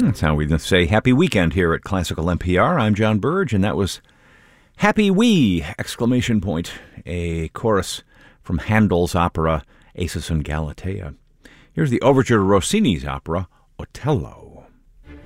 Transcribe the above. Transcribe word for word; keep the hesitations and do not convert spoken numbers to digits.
That's how we say happy weekend here at Classical N P R. I'm John Burge, and that was Happy Wee! Exclamation point, a chorus from Handel's opera Acis and Galatea. Here's the overture to Rossini's opera Otello.